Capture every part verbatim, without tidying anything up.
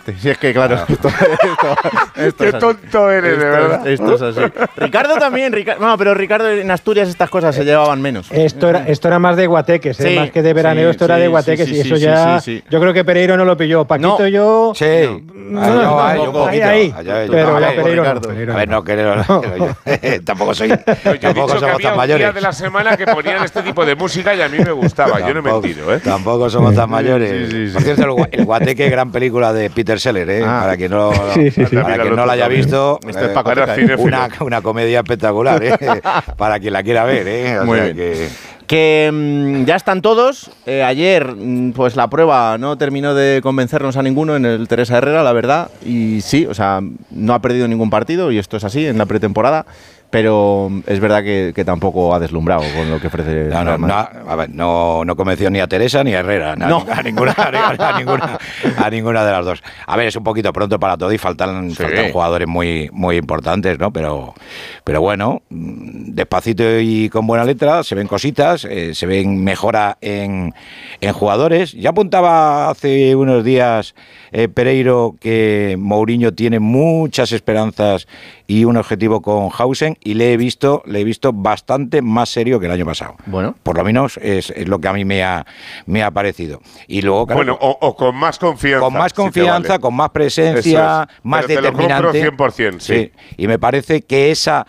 este. Si es que, claro, esto, esto, esto Qué es así. tonto eres, esto, de verdad. Esto es así. Ricardo también, Ricardo, no, pero Ricardo en Asturias estas cosas se llevaban menos. Esto era, esto era más de guateques, ¿eh? Sí, más que de veraneo, sí, esto era sí, de guateques sí, sí, y eso sí, ya. sí, sí, sí. Yo creo que Pereiro no lo pilló. Paquito No. yo. Sí, No, ahí, no, ahí, no, un poquito. ahí, Allá, allá. pero A ya ver, Pereiro no, Ricardo. Pereiro A ver, no. no, que no, yo, tampoco soy, Yo he tampoco dicho que somos había tan un día mayores. de la semana que ponían este tipo de música y a mí me gustaba. Yo no he Tampoco- mentido, ¿eh? Tampoco somos tan mayores. sí, sí, sí. Por cierto, el, Gua- el Guateque, gran película de Peter Sellers, ¿eh? Ah. Para quien no, Sí, sí, sí. para quien no la haya visto, Esto es eh, Paco Ahora Teca, ¿eh? cinéfilo. una, una comedia espectacular, ¿eh? Para quien la quiera ver, ¿eh? O Muy sea bien. que... Que mmm, ya están todos. Eh, ayer, mmm, pues la prueba no terminó de convencernos a ninguno en el Teresa Herrera, la verdad. Y sí, o sea, no ha perdido ningún partido y esto es así en la pretemporada. Pero es verdad que, que tampoco ha deslumbrado con lo que ofrece. No, no, Real no, Madrid. a ver, no, no convenció ni a Teresa ni a Herrera, a, No. a ninguna, a, ninguna, a ninguna de las dos. A ver, es un poquito pronto para todo y faltan, Sí. faltan jugadores muy, muy importantes, ¿no? Pero, pero bueno, mm, despacito y con buena letra, se ven cositas, eh, se ven mejora en, en jugadores. Ya apuntaba hace unos días eh, Pereiro que Mourinho tiene muchas esperanzas y un objetivo con Hausen, y le he visto, le he visto bastante más serio que el año pasado. Bueno. Por lo menos es, es lo que a mí me ha, me ha parecido. Y luego, claro, Bueno, o, o con más confianza. con más si te confianza, vale. con más presencia, Eso es. más Pero te lo compro determinante. cien por ciento, sí. Y me parece que esa,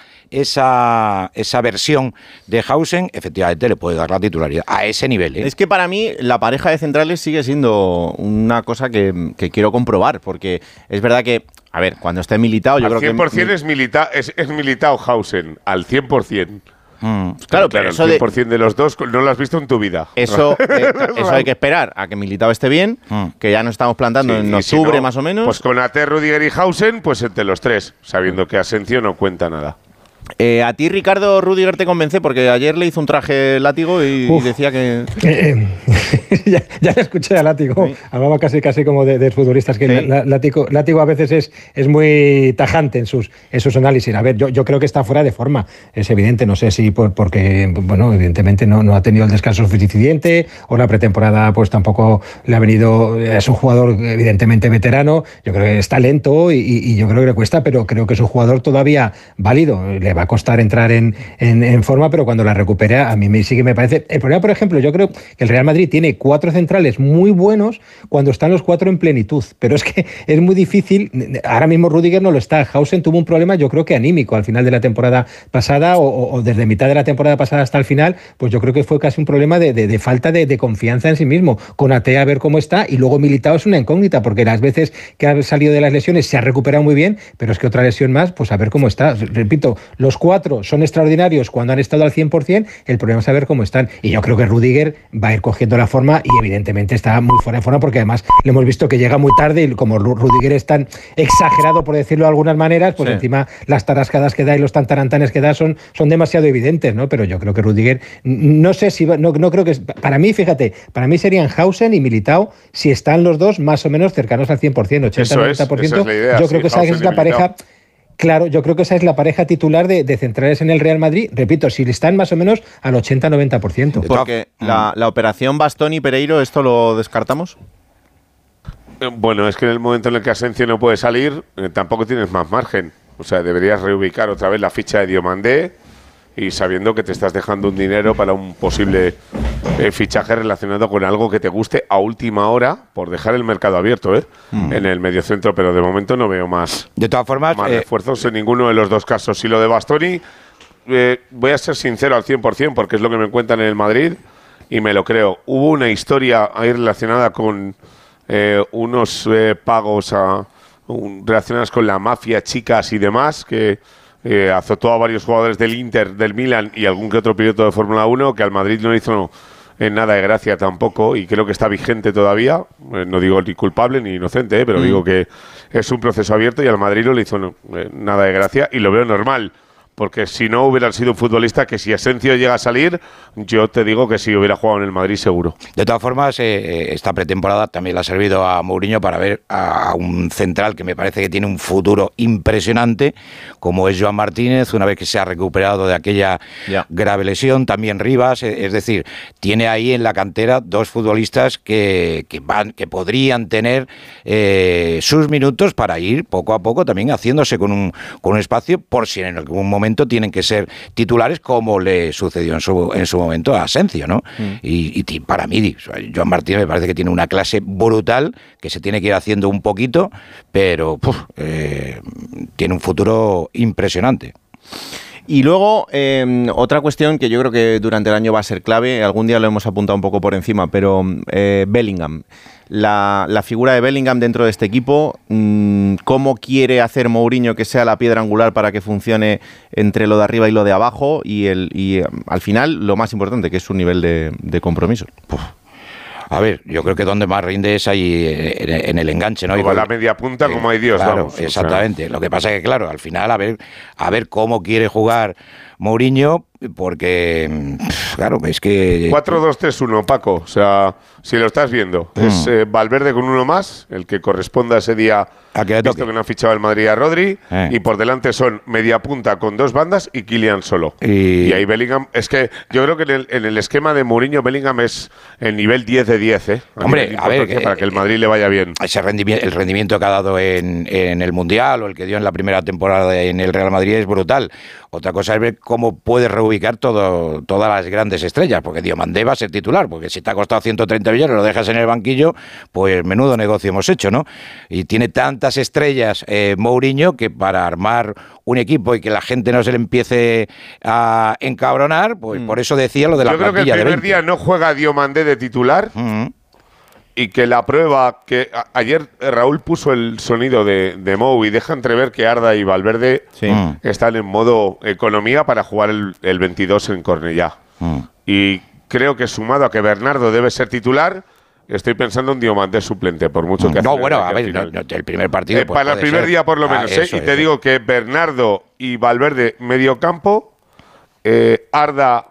esa, esa versión de Hausen efectivamente le puede dar la titularidad a ese nivel, ¿eh? Es que para mí la pareja de centrales sigue siendo una cosa que, que quiero comprobar, porque es verdad que, a ver, cuando esté Militao, yo Al creo cien por que... ciento es, milita, es, es Militao Hausen, al cien por ciento. Mm. Claro, pero claro, eso el de- cien por ciento de los dos no lo has visto en tu vida. Eso, eh, eso hay que esperar a que Militao esté bien, Mm. que ya nos estamos plantando Sí, en y si octubre no, más o menos. Pues con Ate, Rudiger y Hausen, pues entre los tres, sabiendo que Asensio no cuenta nada. Eh, a ti, Ricardo, Rudiger te convence porque ayer le hizo un traje látigo y, y Uf. decía que... Eh, eh, ya, ya le escuché a Látigo, Sí. hablaba casi casi como de, de futbolistas, que Sí. la- Látigo, Látigo a veces es, es muy tajante en sus, en sus análisis. A ver, yo, yo creo que está fuera de forma, es evidente, no sé si por, porque, bueno, evidentemente no, no ha tenido el descanso suficiente o la pretemporada pues tampoco le ha venido, es un jugador evidentemente veterano, yo creo que está lento y, y- y yo creo que le cuesta, pero creo que es un jugador todavía válido, le va a costar entrar en, en, en forma, pero cuando la recupere a mí me, sí que me parece... El problema, por ejemplo, yo creo que el Real Madrid tiene cuatro centrales muy buenos cuando están los cuatro en plenitud, pero es que es muy difícil, ahora mismo Rudiger no lo está, Hausen tuvo un problema yo creo que anímico al final de la temporada pasada o, o- o desde mitad de la temporada pasada hasta el final, pues yo creo que fue casi un problema de, de- de falta de, de confianza en sí mismo, con Ate a ver cómo está y luego Militao es una incógnita porque las veces que ha salido de las lesiones se ha recuperado muy bien, pero es que otra lesión más, pues a ver cómo está, repito, los cuatro son extraordinarios cuando han estado al cien por ciento, el problema es saber cómo están. Y yo creo que Rudiger va a ir cogiendo la forma y evidentemente está muy fuera de forma porque además le hemos visto que llega muy tarde y como Ru- Rudiger es tan exagerado, por decirlo de algunas maneras, pues Sí. encima las tarascadas que da y los tantarantanes que da son, son demasiado evidentes, ¿no? Pero yo creo que Rudiger, n- no sé si, va- no, no creo que, es- para mí, fíjate, para mí serían Hausen y Militao si están los dos más o menos cercanos al cien por ciento, ochenta Eso es, noventa por ciento. esa es la idea, yo sí, creo que esa Hausen es y la Militao. pareja. Claro, yo creo que esa es la pareja titular de, de centrales en el Real Madrid. Repito, si están más o menos al ochenta noventa por ciento. Porque la, la operación Bastón y Pereiro, ¿esto lo descartamos? Eh, Bueno, es que en el momento en el que Asensio no puede salir, eh, tampoco tienes más margen. O sea, deberías reubicar otra vez la ficha de Diomandé y sabiendo que te estás dejando un dinero para un posible eh, fichaje relacionado con algo que te guste a última hora por dejar el mercado abierto, ¿eh? En el mediocentro, pero de momento no veo más, De todas formas, más eh, refuerzos en ninguno de los dos casos. Y lo de Bastoni, eh, voy a ser sincero al cien por ciento porque es lo que me cuentan en el Madrid y me lo creo. Hubo una historia ahí relacionada con eh, unos eh, pagos a, un- relacionados con la mafia, chicas y demás, que eh, azotó a varios jugadores del Inter, del Milan y algún que otro piloto de Fórmula uno, que al Madrid no le hizo en nada de gracia tampoco y creo que está vigente todavía. Eh, no digo ni culpable ni inocente, eh, pero digo que es un proceso abierto y al Madrid no le hizo no, eh, nada de gracia y lo veo normal. porque si no hubieran sido un futbolista que si Asensio llega a salir, yo te digo que si hubiera jugado en el Madrid seguro. De todas formas, eh, esta pretemporada también le ha servido a Mourinho para ver a un central que me parece que tiene un futuro impresionante, como es Joan Martínez, una vez que se ha recuperado de aquella yeah. grave lesión, también Rivas, es decir, tiene ahí en la cantera dos futbolistas que, que, van, que podrían tener eh, sus minutos para ir poco a poco también haciéndose con un, con un espacio por si en algún momento tienen que ser titulares, como le sucedió en su, en su momento a Asensio, ¿no? Mm. Y, y para mí, Joan Martínez me parece que tiene una clase brutal, que se tiene que ir haciendo un poquito, pero puf, eh, tiene un futuro impresionante. Y luego, eh, otra cuestión que yo creo que durante el año va a ser clave, algún día lo hemos apuntado un poco por encima, pero eh, Bellingham. La, la figura de Bellingham dentro de este equipo, mmm, cómo quiere hacer Mourinho que sea la piedra angular para que funcione entre lo de arriba y lo de abajo, y, el, y al final lo más importante, que es su nivel de, de compromiso. Uf. A ver, yo creo que donde más rinde es ahí en, en el enganche, ¿no? Como la media punta, eh, como hay Dios, claro, vamos. Exactamente. O sea. Lo que pasa es que, claro, al final a ver, a ver cómo quiere jugar Mourinho, porque, claro, es que... cuatro dos tres uno, Paco. O sea, si lo estás viendo, mm. es eh, Valverde con uno más, el que corresponda ese día, a que visto que no ha fichado el Madrid a Rodri, eh. y por delante son media punta con dos bandas y Kylian solo. Y, y ahí Bellingham, es que yo creo que en el, en el esquema de Mourinho, Bellingham es el nivel diez de diez, ¿eh? A Hombre, a ver, que, para que el Madrid le vaya bien. Ese rendimiento, el rendimiento que ha dado en, en el Mundial o el que dio en la primera temporada en el Real Madrid es brutal. Otra cosa es ver cómo puede reubicar todo, todas las grandes estrellas, porque Diomandé va a ser titular, porque si te ha costado ciento treinta millones, lo dejas en el banquillo, pues menudo negocio hemos hecho, ¿no? Y tiene tantas estrellas eh, Mourinho que para armar un equipo y que la gente no se le empiece a encabronar, pues mm. por eso decía lo de la Yo plantilla de Yo creo que el primer veinte. día no juega Diomandé de titular, mm-hmm. y que la prueba, que a, ayer Raúl puso el sonido de, de Mou y deja entrever que Arda y Valverde sí. están en modo economía para jugar el, el veintidós en Cornellá. Mm. Y creo que sumado a que Bernardo debe ser titular, estoy pensando en Diomandé suplente, por mucho que... No, bueno, a ver, no, no, el primer partido... Eh, pues para el primer ser. día por lo ah, menos, eso, ¿eh? Y te eso. digo que Bernardo y Valverde medio campo, eh, Arda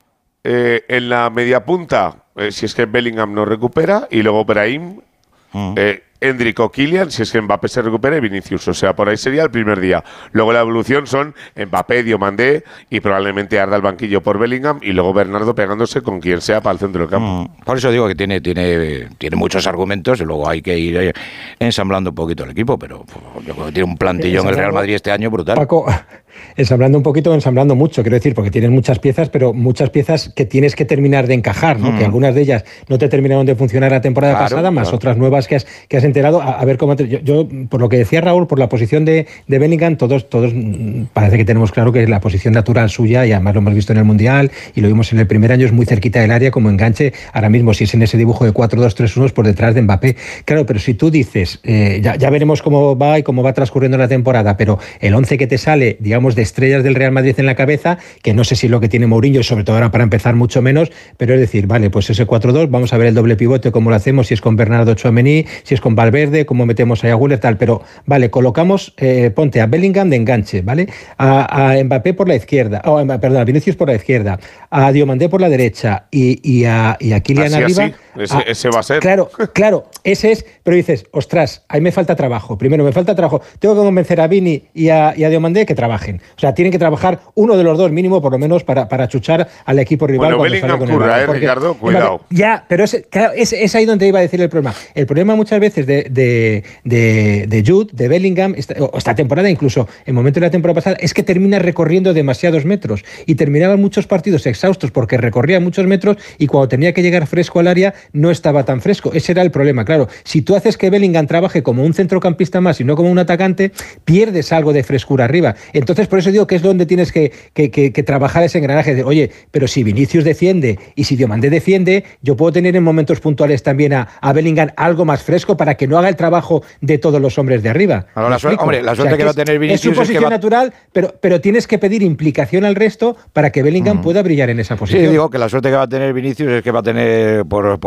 eh, en la media punta, eh, si es que Bellingham no recupera, y luego Brahim, mm. eh, Endrick o Kylian, si es que Mbappé se recupera, y Vinicius. O sea, por ahí sería el primer día. Luego la evolución son Mbappé, Diomandé y probablemente Arda al banquillo por Bellingham, y luego Bernardo pegándose con quien sea para el centro del campo. Mm. Por eso digo que tiene, tiene, tiene muchos argumentos, y luego hay que ir ensamblando un poquito el equipo, pero yo creo que tiene un plantillón el Real Madrid este año brutal. Paco, ensamblando un poquito, ensamblando mucho, quiero decir, porque tienes muchas piezas, pero muchas piezas que tienes que terminar de encajar, ¿no? Mm. Que algunas de ellas no te terminaron de funcionar la temporada claro, pasada, más claro. otras nuevas que has, que has enterado. A, a ver cómo... Te, yo, yo, por lo que decía Raúl, por la posición de, de Bellingham, todos, todos parece que tenemos claro que es la posición natural suya, y además lo hemos visto en el Mundial, y lo vimos en el primer año, es muy cerquita del área como enganche. Ahora mismo, si es en ese dibujo de cuatro dos tres uno, por detrás de Mbappé. Claro, pero si tú dices, eh, ya, ya veremos cómo va y cómo va transcurriendo la temporada, pero el once que te sale, digamos, de estrellas del Real Madrid en la cabeza, que no sé si es lo que tiene Mourinho, y sobre todo ahora para empezar mucho menos, pero es decir, vale, pues ese cuatro dos, vamos a ver el doble pivote, cómo lo hacemos, si es con Bernardo, Tchouaméni, si es con Valverde, cómo metemos a Güler, tal, pero vale, colocamos, eh, ponte a Bellingham de enganche, ¿vale? A, a Mbappé por la izquierda, oh, perdón, a Vinicius por la izquierda, a Diomandé por la derecha y, y, a, y a Kylian así, arriba. Así. Ese, a, ese va a ser. Claro, claro, ese es, pero dices, ostras, ahí me falta trabajo. Primero, me falta trabajo. Tengo que convencer a Vini y a, y a Diomandé que trabajen. O sea, tienen que trabajar uno de los dos mínimo, por lo menos, para, para chuchar al equipo rival. Bueno, Bellingham curra, eh, porque, Ricardo, cuidado. Ya, pero es, claro, es, es ahí donde iba a decir el problema. El problema muchas veces de, de, de, de Jude, de Bellingham, esta, esta temporada, incluso en momento de la temporada pasada, es que termina recorriendo demasiados metros y terminaban muchos partidos exhaustos porque recorría muchos metros, y cuando tenía que llegar fresco al área no estaba tan fresco. Ese era el problema. Claro, si tú haces que Bellingham trabaje como un centrocampista más y no como un atacante, pierdes algo de frescura arriba. Entonces, por eso digo que es donde tienes que, que, que, que trabajar ese engranaje de, oye, pero si Vinicius defiende y si Diomandé defiende, yo puedo tener en momentos puntuales también a, a Bellingham algo más fresco para que no haga el trabajo de todos los hombres de arriba. Ahora, la suerte, hombre, la suerte o sea, que, que va a tener Vinicius es su posición es que va... natural, pero, pero tienes que pedir implicación al resto para que Bellingham mm. pueda brillar en esa posición. Sí, digo que la suerte que va a tener Vinicius es que va a tener por, por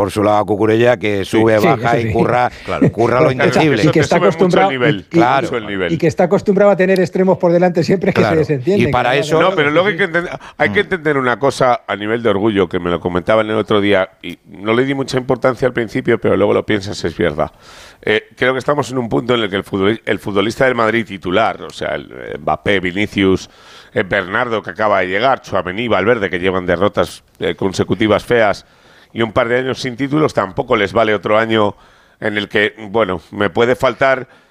por su lado a Cucurella, que sube, sí, baja sí. y curra, claro, curra lo Claro, indecible. y que está acostumbrado el nivel, y, claro, mucho el nivel. y que está acostumbrado a tener extremos por delante siempre que Claro. se desentienden. Y para que eso- No, pero luego hay que, entender, hay que entender una cosa a nivel de orgullo, que me lo comentaban el otro día, y no le di mucha importancia al principio, pero luego lo piensas, es verdad. Eh, creo que estamos en un punto en el que el, futbol, el futbolista del Madrid titular, o sea, el eh, Mbappé, Vinicius, eh, Bernardo, que acaba de llegar, Tchouaméni, Valverde, que llevan derrotas eh, consecutivas feas, y un par de años sin títulos, tampoco les vale otro año en el que, bueno, me puede faltar